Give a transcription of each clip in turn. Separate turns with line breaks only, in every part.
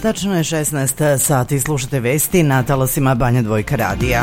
Tačno je 16 sati, slušate vesti na talasima Banja Dvojka radija.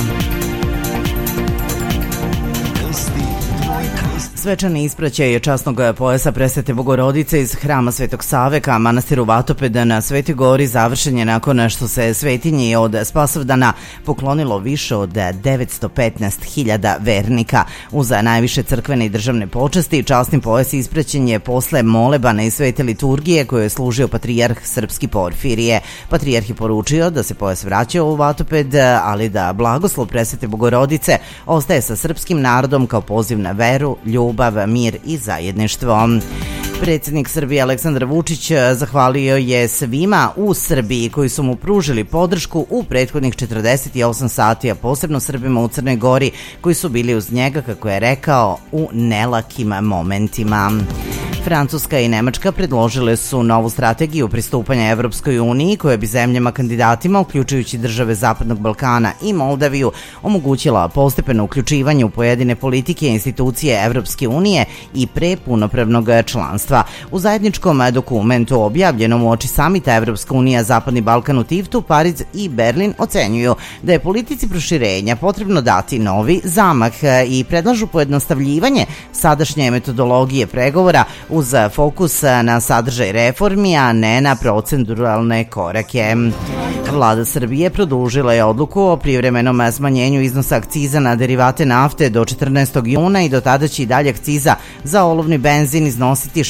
Svečani ispraćaj časnog pojasa Presvete Bogorodice iz hrama Svetog Save ka manastiru Vatoped na Svetoj Gori završen je nakon što se svetinji od Spasovdana poklonilo više od 915.000 vernika. Uz najviše crkvene i državne počasti, časni pojas ispraćen je posle molebana i svete liturgije koju je služio patrijarh Srpski Porfirije. Patrijarh je poručio da se pojas vraća u Vatoped, ali da blagoslov Presvete Bogorodice ostaje sa srpskim narodom kao poziv na veru, ljubav, mir i zajedništvo. Predsjednik Srbije Aleksandar Vučić zahvalio je svima u Srbiji koji su mu pružili podršku u prethodnih 48 sati, a posebno Srbima u Crnoj Gori koji su bili uz njega, kako je rekao, u nelakim momentima. Francuska i Nemačka predložile su novu strategiju pristupanja Evropskoj uniji koja bi zemljama kandidatima, uključujući države Zapadnog Balkana i Moldaviju, omogućila postepeno uključivanje u pojedine politike i institucije Evropske unije i pre punopravnog članstva. U zajedničkom dokumentu objavljenom uoči samita Evropska unija Zapadni Balkan u Tivtu, Pariz i Berlin ocenjuju da je politici proširenja potrebno dati novi zamah i predlažu pojednostavljivanje sadašnje metodologije pregovora uz fokus na sadržaj reformi, a ne na proceduralne korake. Vlada Srbije produžila je odluku o privremenom smanjenju iznosa akciza na derivate nafte do 14. juna i do tada će i dalje akciza za olovni benzin iznositi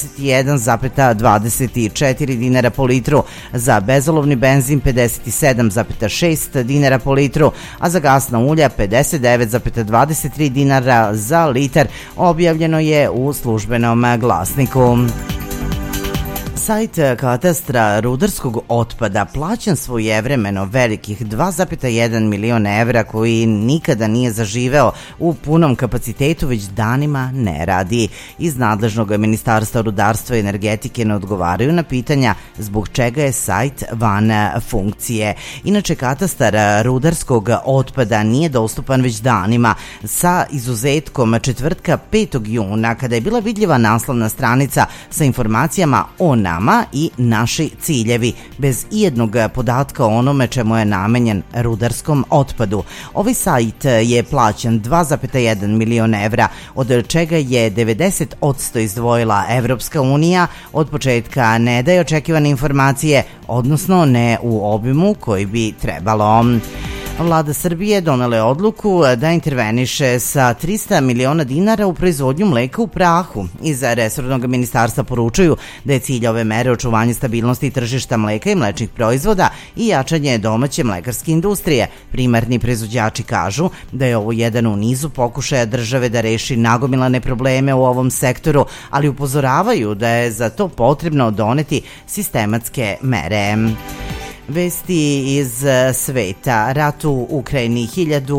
61,24 dinara po litru, za bezolovni benzin 57,6 dinara po litru, a za gasna ulja 59,23 dinara za litar, objavljeno je u službenom glasniku. Sajt katastra rudarskog otpada plaćan svojevremeno velikih 2,1 miliona evra koji nikada nije zaživeo u punom kapacitetu, već danima ne radi. Iz nadležnog Ministarstva rudarstva i energetike ne odgovaraju na pitanja zbog čega je sajt van funkcije. Inače, katastar rudarskog otpada nije dostupan već danima, sa izuzetkom četvrtka 5. juna kada je bila vidljiva naslovna stranica sa informacijama o nama i naši ciljevi, bez ijednog podatka o onome čemu je namenjen rudarskom otpadu. Ovaj sajt je plaćan 2,1 miliona evra, od čega je 90% izdvojila Evropska unija. Od početka ne daje očekivane informacije, odnosno ne u obimu koji bi trebalo. Vlada Srbije donela je odluku da interveniše sa 300 miliona dinara u proizvodnju mleka u prahu. Iz resornog ministarstva poručuju da je cilj ove mere očuvanje stabilnosti tržišta mleka i mlečnih proizvoda i jačanje domaće mlekarske industrije. Primarni proizvođači kažu da je ovo jedan u nizu pokušaja države da reši nagomilane probleme u ovom sektoru, ali upozoravaju da je za to potrebno doneti sistematske mere. Vesti iz sveta. Rat u Ukrajini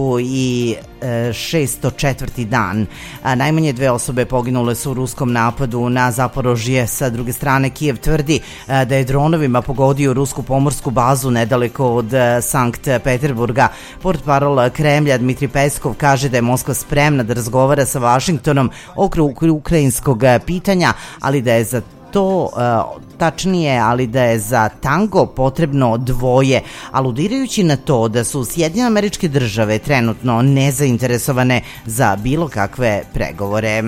1604. dan. Najmanje 2 osobe poginule su u ruskom napadu na Zaporožje. Sa druge strane, Kijev tvrdi da je dronovima pogodio rusku pomorsku bazu nedaleko od Sankt Peterburga. Portparol Kremlja Dmitrij Peskov kaže da je Moskva spremna da razgovara sa Vašingtonom oko ukrajinskog pitanja, ali da je za to tačnije, ali da je za tango potrebno dvoje, aludirajući na to da su Sjedinjene Američke Države trenutno nezainteresovane za bilo kakve pregovore.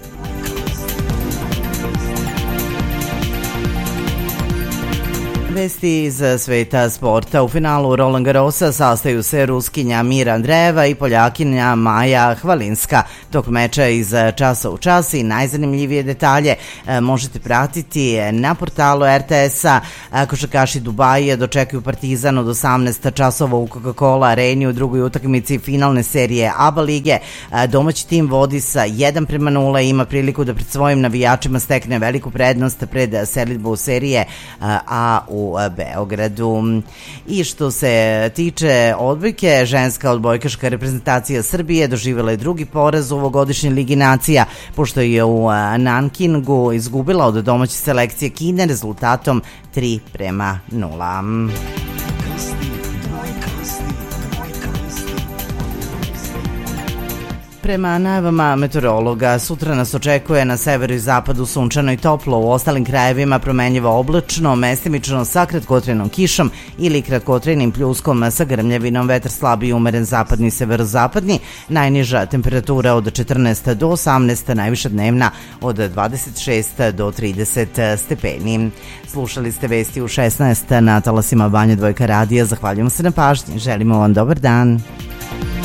Vesti iz sveta sporta. U finalu Roland Garrosa sastaju se Ruskinja Mira Andreeva i Poljakinja Maja Hvalinska. Tok meča iz časa u čas i najzanimljivije detalje možete pratiti na portalu RTS-a. Košarkaši Dubaija dočekuju Partizan od 18 časova u Coca-Cola areni u drugoj utakmici finalne serije ABA lige. Domaći tim vodi sa 1:0 i ima priliku da pred svojim navijačima stekne veliku prednost pred selidbu serije A u Beogradu. I što se tiče odbojke, ženska odbojkaška reprezentacija Srbije doživjela je drugi poraz u ovogodišnjoj Ligi nacija, pošto je u Nankingu izgubila od domaće selekcije Kine rezultatom 3:0. Prema najavama meteorologa, sutra nas očekuje na severu i zapadu sunčano i toplo, u ostalim krajevima promenljivo oblačno, mestimično sa kratkotrenom kišom ili kratkotrenim pljuskom sa grmljavinom, vetar slab i umeren zapadni i severozapadni, najniža temperatura od 14 do 18, najviša dnevna od 26 do 30 stepeni. Slušali ste vesti u 16 na talasima Banja Dvojka radija, zahvaljujemo se na pažnji, želimo vam dobar dan.